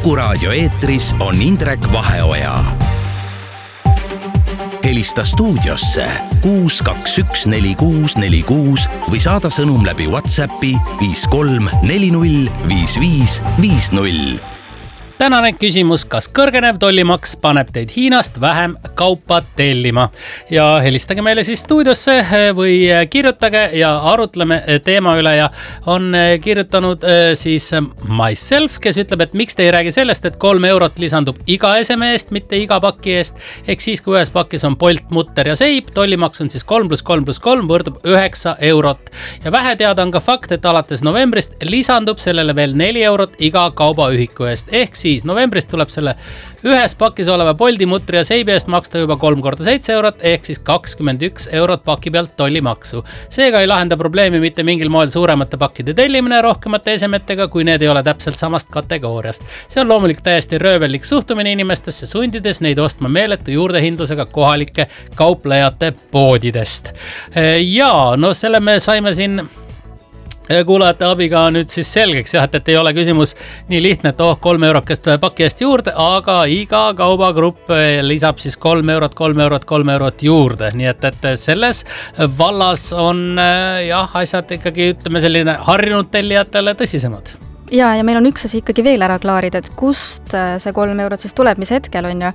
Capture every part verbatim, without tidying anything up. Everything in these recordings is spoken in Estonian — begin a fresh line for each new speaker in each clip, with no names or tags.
Kuku Raadio eetris on Indrek Vaheoja. Helista stuudiosse kuus kaks üks neli kuus neli kuus või saada sõnum läbi WhatsAppi viis kolm neli null viis viis viis null.
Tänane küsimus, kas kõrgenev tollimaks paneb teid Hiinast vähem kaupa tellima? Ja helistage meile siis stuudiosse või kirjutage ja arutleme teema üle ja on kirjutanud siis myself, kes ütleb, et miks te ei räägi sellest, et kolm eurot lisandub iga eseme eest, mitte iga paki eest. Ehk siis, kui ühes pakis on Bolt, mutter ja seip, tollimaks on siis kolm pluss kolm pluss kolm võrdub üheksa eurot. Ja vähe teada on ka fakt, et alates novembrist lisandub sellele veel neli eurot iga kaubaühiku eest. Ehk siis novembrist tuleb selle ühes pakis oleva Bolti, mutri ja seibi eest maksta juba kolm korda seitse eurot, ehk siis kakskümmend üks eurot paki pealt tollimaksu. Seega ei lahenda probleemi mitte mingil moel suuremate pakkide tellimine rohkemate esemetega, kui need ei ole täpselt samast kategooriast. See on loomulik täiesti röövellik suhtumine inimestesse, sundides neid ostma meeletu juurdehindlusega kohalike kauplejate poodidest. Ja no selle me saime siin kuulajate abiga nüüd siis selgeks, jah, et ei ole küsimus nii lihtne, et oh, kolm eurokest paki eest juurde, aga iga kaubagrupp lisab siis kolm eurot, kolm eurot, kolm eurot juurde. Nii et, et selles vallas on jah, asjad ikkagi, ütleme, selline harjunud tellijatele tõsisemad.
Ja, ja meil on üks asi ikkagi veel ära klaarid, et kust see kolm eurot siis tuleb, mis hetkel on ja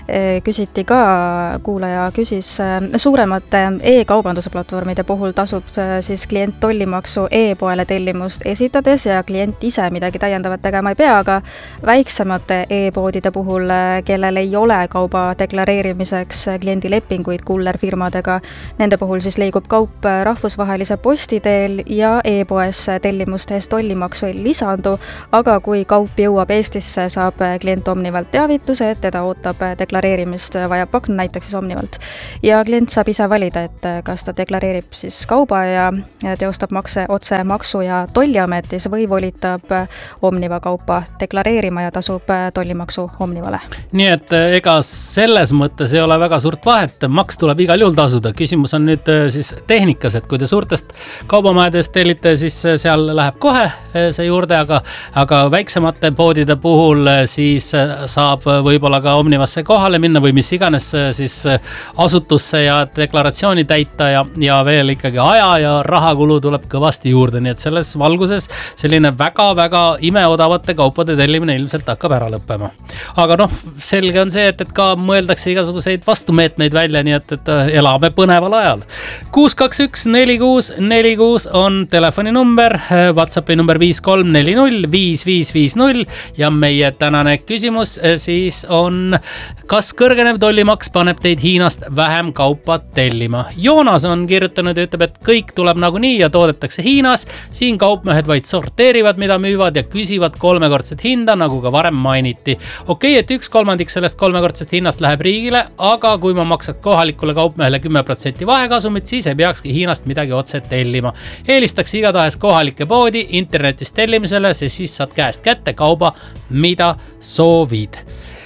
küsiti ka, kuulaja küsis, suuremate e-kaubanduse platvormide puhul tasub siis klient tollimaksu e-poele tellimust esitades ja klient ise midagi täiendavat tegema ei pea, aga väiksemate e-poodide puhul, kellel ei ole kauba deklareerimiseks kliendi lepinguid kullerfirmadega, nende puhul siis liigub kaup rahvusvahelise posti teel ja e-poes tellimuste eest tollimaksu ei lisa, aga kui kaup jõuab Eestisse, saab klient Omnivalt teavituse, et teda ootab deklareerimist vaja pakk, näiteks siis Omnivalt. Ja klient saab ise valida, et kas ta deklareerib siis kauba ja teostab makse otse maksu- ja tolliametis või volitab Omniva kaupa deklareerima ja tasub tollimaksu Omnivale.
Nii et ega selles mõttes ei ole väga suurt vahet, maks tuleb igal juhul tasuda. Küsimus on nüüd siis tehnikas, et kui te suurtest kaubamajadest tellite, siis seal läheb kohe see juurde, Aga, aga väiksemate poodide puhul siis saab võib-olla ka Omnivasse kohale minna või mis iganes siis asutusse ja deklaratsiooni täita ja, ja veel ikkagi aja ja rahakulu tuleb kõvasti juurde. Nii et selles valguses selline väga-väga imeodavate kaupade tellimine ilmselt hakkab ära lõppema. Aga noh, selge on see, et, et ka mõeldakse igasuguseid vastumeetmeid välja, nii et, et elame põneval ajal. kuus kaks üks neli kuus neli kuus on telefoninumber, WhatsAppi number viis kolm neli null viis viis viis null ja meie tänane küsimus siis on, kas kõrgenev tollimaks paneb teid Hiinast vähem kaupa tellima? Joonas on kirjutanud ja ütleb, et kõik tuleb nagunii ja toodetakse Hiinas. Siin kaupmehed vaid sorteerivad, mida müüvad ja küsivad kolmekordset hinda, nagu ka varem mainiti. Okei, et üks kolmandik sellest kolmekordsest hinnast läheb riigile, aga kui ma maksaks kohalikule kaupmehele kümme protsenti vahekasumit, siis ei peakski Hiinast midagi otse tellima. Eelistaks igatahes kohalike poodi internetis tellimisele, see siis saad käest kätte kauba, mida soovid.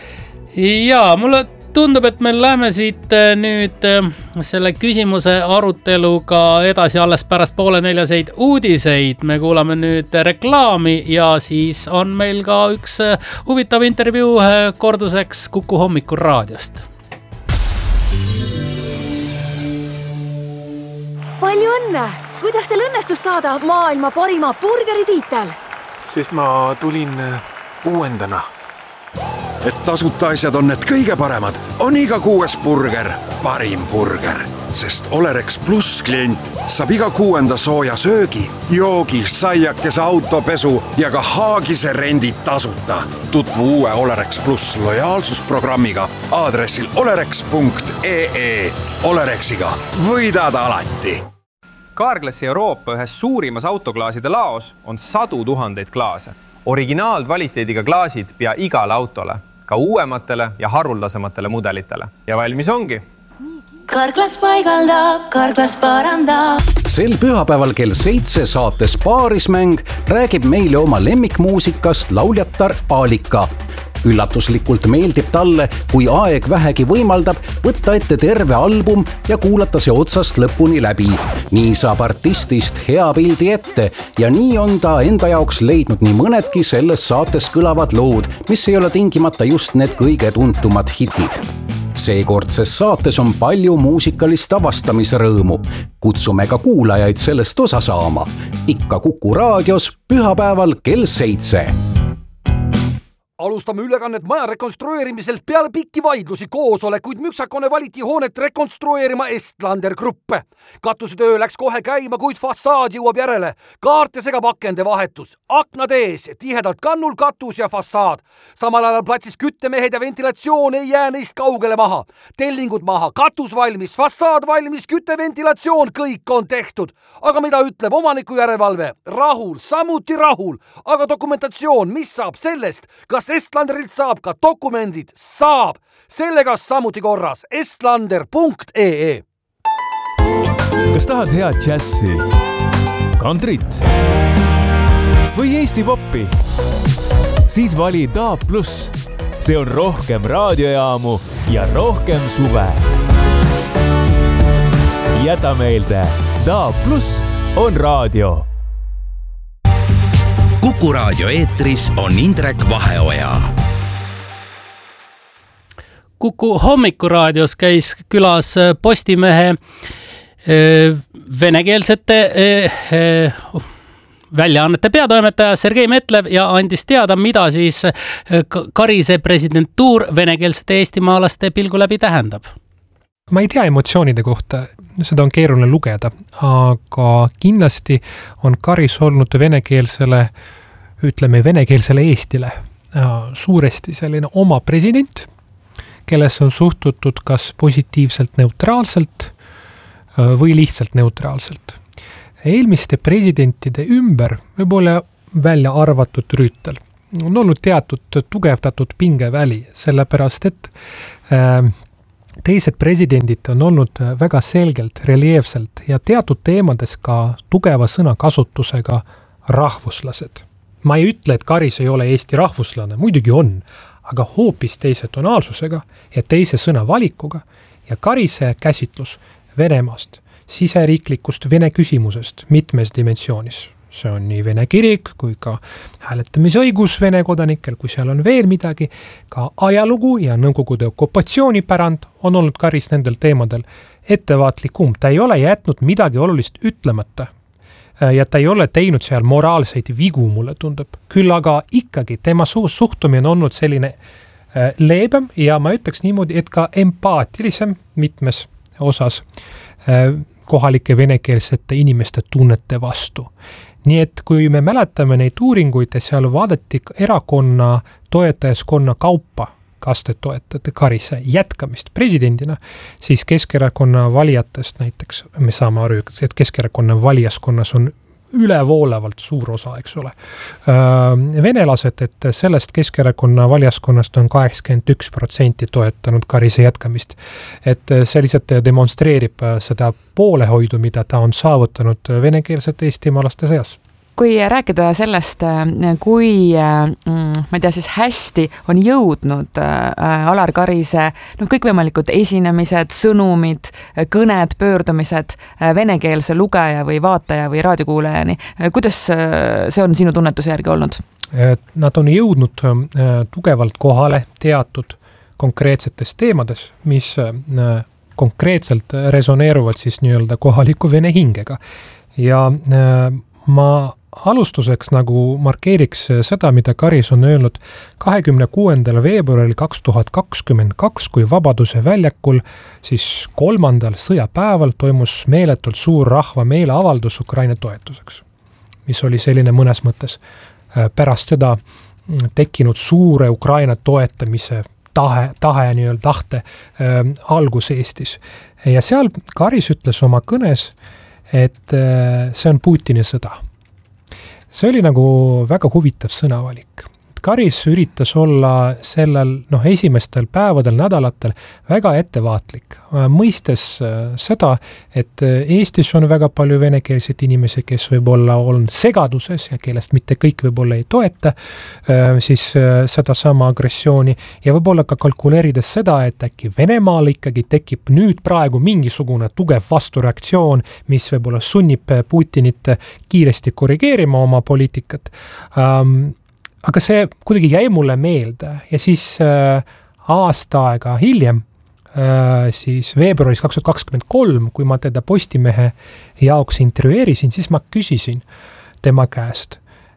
Ja mulle tundub, et me läheme siit nüüd selle küsimuse aruteluga edasi alles pärast poole neljaseid uudiseid. Me kuulame nüüd reklaami ja siis on meil ka üks huvitav intervjuu korduseks Kuku Hommikul raadiost.
Palju õnne! Kuidas teil õnnestus saada maailma parima burgeri tiitel?
Sest ma tulin uuendana.
Et tasuta asjad on need kõige paremad, on iga kuues burger parim burger. Sest Olerex Plus klient saab iga kuuenda sooja söögi, joogi, saiakese autopesu ja ka haagise rendid tasuta. Tutvu uue Olerex Plus lojaalsusprogrammiga aadressil olerex punkt ee. Olerexiga võidad alati.
Carglassi Euroopa ühes suurimas autoklaaside laos on sadu tuhandeid klaase. Originaalkvaliteediga klaasid pea igale autole, ka uuematele ja haruldasematele mudelitele. Ja valmis ongi.
Carglass paigaldab, Carglass parandab.
Sel pühapäeval kell seitse saates Paarismäng räägib meile oma lemmikmuusikast lauljatar Aalika. üllatuslikult meeldib talle, kui aeg vähegi võimaldab, võtta ette terve album ja kuulata see otsast lõpuni läbi. Nii saab artistist hea pildi ette ja nii on ta enda jaoks leidnud nii mõnedki selles saates kõlavad lood, mis ei ole tingimata just need kõige tuntumad hitid. Seekordses saates on palju muusikalist avastamisrõõmu. Kutsume ka kuulajaid sellest osa saama. Ikka Kuku raadios pühapäeval kell seitse.
Alustame ülekannet maja rekonstrueerimiselt peale pikki vaidlusi koosolekuid müksakone valiti hoonet rekonstrueerima Estlander Gruppe. Katusetöö läks kohe käima, kuid fassaad jõuab järele. Kaarte segab akende vahetus. Aknad ees, tihedalt kannul katus ja fassaad. Samal ajal platsis küttemehed ja ventilatsioon ei jää neist kaugele maha. Tellingud maha, katus valmis, fassaad valmis, kütteventilatsioon, kõik on tehtud. Aga mida ütleb omaniku järelevalve? Rahul, samuti rahul. Aga dokumentatsioon, mis saab sellest? Kas Estlanderilt saab ka dokumendid? Saab! Sellega samuti korras. estlander punkt ee.
Kas tahad head džässi, kantrit või Eesti poppi? Siis vali Daab Plus. See on rohkem raadiojaamu ja rohkem suve. Jäta meelde, Daab Plus on raadio.
Kuku raadio eetris on Indrek Vaheoja.
Kuku hommikuraadios käis külas Postimehe venekeelsete väljaannete peatoimetaja Sergei Metlev ja andis teada, mida siis Karise presidentuur venekeelsete eestimaalaste pilgu läbi tähendab.
Ma ei tea emotsioonide kohta, seda on keeruline lugeda, aga kindlasti on Karis olnud venekeelsele, ütleme venekeelsele Eestile suuresti selline oma president, kellesse on suhtutud kas positiivselt neutraalselt või lihtsalt neutraalselt. Eelmiste presidentide ümber võib-olla välja arvatud Rüütel on olnud teatud tugevdatud pingeväli, sellepärast et äh, teised presidendid on olnud väga selgelt, reljeefselt ja teatud teemades ka tugeva sõnakasutusega rahvuslased. Ma ei ütle, et Karis ei ole Eesti rahvuslane, muidugi on, aga hoopis teise tonaalsusega ja teise sõnavalikuga ja Karise käsitlus Venemaast, siseriiklikust Vene küsimusest mitmes dimensioonis. See on nii Vene kirik kui ka hääletamisõigus Vene kodanikel, kui seal on veel midagi, ka ajalugu ja Nõukogude okupatsioonipärand on olnud Karis nendel teemadel ettevaatlikum. Ta ei ole jätnud midagi olulist ütlemata ja ta ei ole teinud seal moraalseid vigu, mulle tundub. Küll aga ikkagi tema suhtumine on olnud selline leebem ja ma ütleks niimoodi, et ka empaatilisem mitmes osas kohalike venekeelsete inimeste tunnete vastu. Nii et kui me mäletame neid uuringuid ja seal vaadati erakonna toetajaskonna kaupa, kas te toetate Karise jätkamist presidendina, siis Keskerakonna valijatest näiteks, me saame aru, et Keskerakonna valijaskonnas on ülevoolevalt suur osa, eks ole. Venelased, et sellest Keskerakonna valijaskonnast on kaheksakümmend üks protsenti toetanud Karise jätkamist. Et see lihtsalt demonstreerib seda poolehoidu, mida ta on saavutanud venekeelsete eestimaalaste seas.
Kui rääkida sellest, kui ma ei tea, siis hästi on jõudnud Alar Karise no, kõikvõimalikud esinemised, sõnumid, kõned, pöördumised venekeelse lugeja või vaataja või raadiokuulajani. Kuidas see on sinu tunnetuse järgi olnud?
Nad on jõudnud tugevalt kohale teatud konkreetsetes teemades, mis konkreetselt resoneeruvad siis nii-öelda kohaliku vene hingega. Ja ma alustuseks nagu markeeriks seda, mida Karis on öelnud kahekümne kuuendal veebruaril kaks tuhat kakskümmend kaks, kui Vabaduse väljakul siis kolmandal sõjapäeval toimus meeletult suur rahva meeleavaldus Ukraina toetuseks, mis oli selline mõnes mõttes pärast seda tekkinud suure Ukraina toetamise tahe, tahe nii-öelda tahte äh, algus Eestis. Ja seal Karis ütles oma kõnes, et äh, see on Putini sõda. See oli nagu väga huvitav sõnavalik. Karis üritas olla sellel noh, esimestel päevadel, nädalatel väga ettevaatlik, mõistes seda, et Eestis on väga palju venekeelseid inimesi, kes võib-olla on segaduses ja kellest mitte kõik võib-olla ei toeta siis seda sama agressiooni ja võib-olla ka kalkuleerides seda, et äkki Venemaal ikkagi tekib nüüd praegu mingisugune tugev vastureaktsioon, mis võib-olla sunnib Putinit kiiresti korrigeerima oma poliitikat. Um, aga see kuidagi jäi mulle meelde ja siis äh, aasta aega hiljem, äh, siis veebruaris kaks tuhat kakskümmend kolm, kui ma teda Postimehe jaoks intervjueerisin, siis ma küsisin tema käest,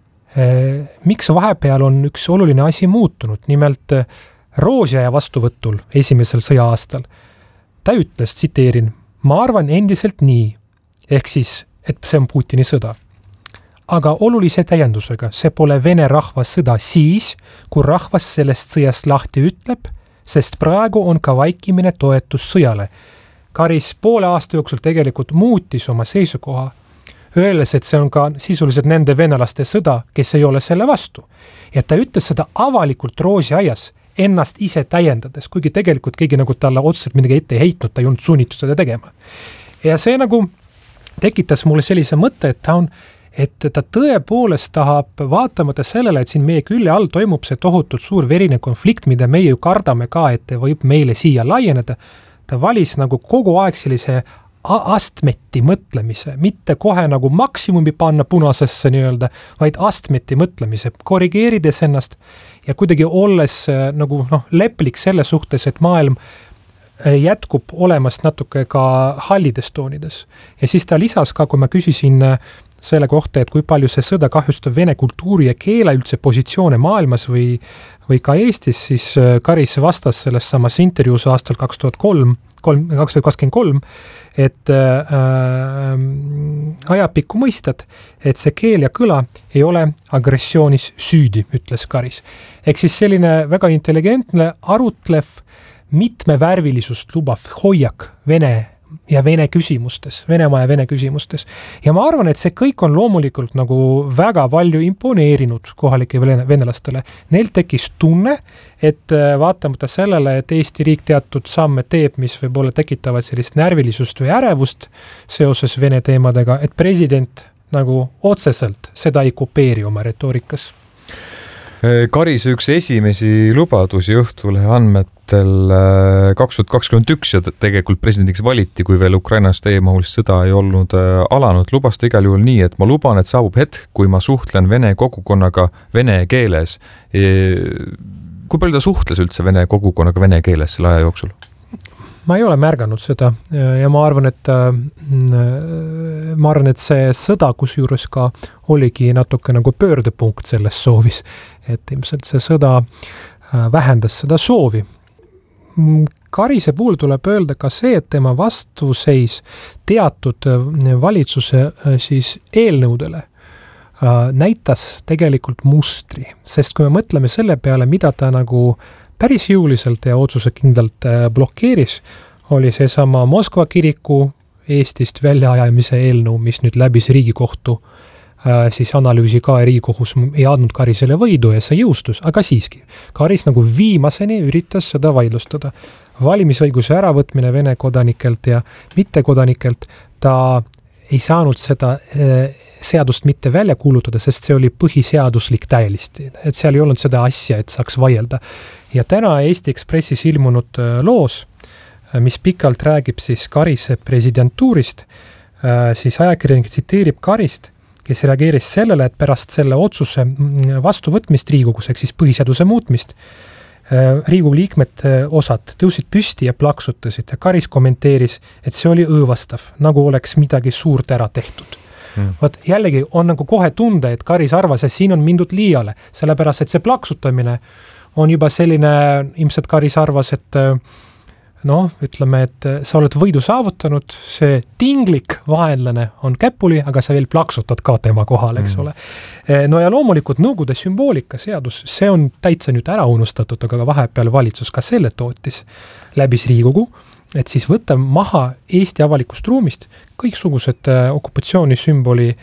äh, miks vahepeal on üks oluline asi muutunud, nimelt äh, Roosiaja vastuvõtul esimesel sõja-aastal. Ta ütles, tsiteerin, ma arvan endiselt nii, ehk siis, et see on Putini sõda. Aga olulise täiendusega, see pole Vene rahva sõda siis, kui rahvas sellest sõjast lahti ütleb, sest praegu on ka vaikimine toetus sõjale. Karis poole aasta jooksul tegelikult muutis oma seisukoha, öeldes, et see on ka sisuliselt nende venelaste sõda, kes ei ole selle vastu. Ja ta ütles seda avalikult Roosiaias, ennast ise täiendades, kuigi tegelikult keegi nagu talle otseselt midagi ette ei heitnud, ta ei olnud sunnitud seda tegema. Ja see nagu tekitas mulle sellise mõtte, et ta on et ta tõepoolest tahab vaatamata sellele, et siin meie külje all toimub see tohutult suur verine konflikt, mida meie ju kardame ka, et võib meile siia laieneda, ta valis nagu kogu aeg sellise astmeti mõtlemise, mitte kohe nagu maksimumi panna punasesse nii-öelda, vaid astmeti mõtlemise, korrigeerides ennast ja kuidagi olles nagu noh, leplik selle suhtes, et maailm jätkub olemast natuke ka hallides toonides. Ja siis ta lisas ka, kui ma küsisin selle kohta, et kui palju see sõda kahjustab vene kultuuri ja keele üldse positsioone maailmas või, või ka Eestis, siis Karis vastas selles samas intervjuus aastal kaks tuhat kolm, kaks tuhat kakskümmend kolm, et äh, ajapikku mõistad, et see keel ja kõla ei ole agressioonis süüdi, ütles Karis. Ehk siis selline väga intelligentne, arutlev, mitmevärvilisust lubav hoiak vene ja vene küsimustes, Venemaa ja vene küsimustes. Ja ma arvan, et see kõik on loomulikult nagu väga palju imponeerinud kohalike venelastele. Neil tekkis tunne, et vaatamata sellele, et Eesti riik teatud samme teeb, mis võib-olla tekitavad sellist närvilisust või ärevust seoses vene teemadega, et president nagu otseselt seda ei kopeeri oma retoorikas.
Karise üks esimesi lubadusi Õhtulehe andmetel kaks tuhat kakskümmend üks ja tegelikult presidendiks valiti, kui veel Ukrainas täiemahulist sõda ei olnud alanud, lubas ta igal juhul nii, et ma luban, et saabub hetk, kui ma suhtlen vene kogukonnaga vene keeles. Kui palju ta suhtles üldse vene kogukonnaga vene keeles selle aja jooksul?
Ma ei ole märganud seda ja ma arvan, et ma arvan, et see sõda, kus juures ka oligi natuke nagu pöördepunkt selles soovis, et ilmselt see sõda vähendas seda soovi. Karise puhul tuleb öelda ka see, et tema vastuseis teatud valitsuse siis eelnõudele näitas tegelikult mustri, sest kui me mõtleme selle peale, mida ta nagu päris jõuliselt ja otsusekindlalt blokeeris, oli see sama Moskva kiriku Eestist väljaajamise eelnõu, mis nüüd läbis Riigikohtu siis analüüsi ka ja Riigikohus ei andnud Karisele võidu ja see jõustus, aga siiski. Karis nagu viimaseni üritas seda vaidlustada. Valimisõiguse äravõtmine Vene kodanikelt ja mittekodanikelt, ta ei saanud seda seadust mitte välja kuulutada, sest see oli põhiseaduslik täielisti. Et seal ei olnud seda asja, et saaks vaielda. Ja täna Eesti Ekspressis ilmunud loos, mis pikalt räägib siis Karise presidentuurist, siis ajakirjanik tsiteerib Karist, kes reageeris sellele, et pärast selle otsuse vastuvõtmist Riigikogus, ehk siis põhiseaduse muutmist, Riigikogu liikmed osad tõusid püsti ja plaksutasid ja Karis kommenteeris, et see oli õõvastav, nagu oleks midagi suurt ära tehtud. Hmm. Vaat jällegi on nagu kohe tunde, et Karis arvas, et siin on mindud liiale, sellepärast, et see plaksutamine on juba selline, ilmselt Karis arvas, et noh, ütleme, et sa oled võidu saavutanud, see tinglik vaenlane on käpuli, aga sa veel plaksutad ka tema kohal, eks mm. ole. No ja loomulikult Nõukogude sümboolika seadus, see on täitsa nüüd ära unustatud, aga vahepeal valitsus ka selle tootis läbis Riigikogu, et siis võtta maha Eesti avalikust ruumist kõiksugused okupatsioonisümboli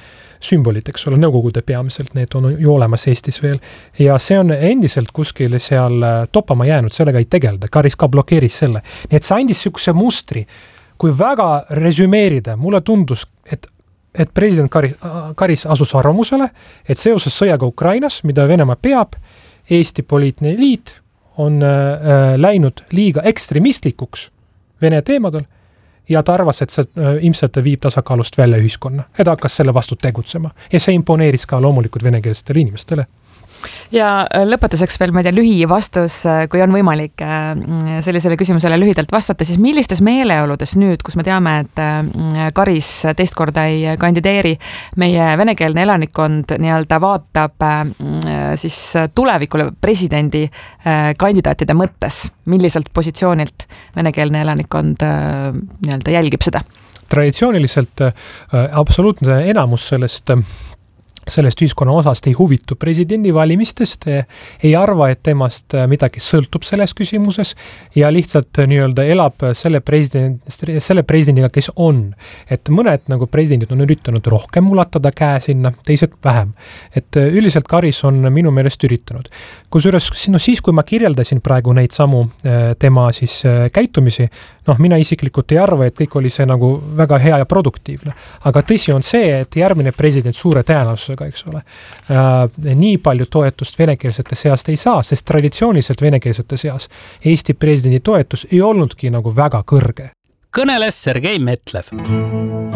sümbolid, eks ole, nõukogude peamiselt, need on ju olemas Eestis veel. Ja see on endiselt kuskil seal toppama jäänud, sellega ei tegelda, Karis ka blokeeris selle. Nii et see andis sihukese mustri, kui väga resümeerida, mulle tundus, et et president Karis, Karis asus arvamusele, et seoses sõjaga Ukrainas, mida Venemaa peab, Eesti poliitiline liit on äh, läinud liiga ekstremistlikuks Vene teemadel ja ta arvas, et see äh, ilmselt viib tasakaalust välja ühiskonna. Ja ta hakkas selle vastu tegutsema. Ja see imponeeris ka loomulikult venekeelsetele inimestele.
Ja lõpetuseks veel, ma ei tea, lühi vastus, kui on võimalik sellisele küsimusele lühidalt vastata, siis millistes meeleoludes nüüd, kus me teame, et Karis teist korda ei kandideeri, meie venekeelne elanikkond nii-öelda vaatab siis tulevikule presidendi kandidaatide mõttes, milliselt positsioonilt venekeelne elanikkond nii-öelda jälgib seda?
Traditsiooniliselt absoluutne enamus sellest sellest ühiskonna osast ei huvitu presidendi valimistest, ei arva, et temast midagi sõltub selles küsimuses ja lihtsalt nii-öelda elab selle, president, selle presidendiga, kes on. Et mõned nagu presidendid on üritanud rohkem ulatada käe sinna, teised vähem. Et üldiselt Karis on minu meelest üritanud. Kusjuures no siis, kui ma kirjeldasin praegu neid samu tema siis käitumisi, noh, mina isiklikult ei arva, et kõik oli see nagu väga hea ja produktiivne. Aga tõsi on see, et järgmine president suure tõenäosusega, eks ole, nii palju toetust venekeelsete seast ei saa, sest traditsiooniliselt venekeelsete seas Eesti presidendi toetus ei olnudki nagu väga kõrge.
Kõneles Sergei Metlev.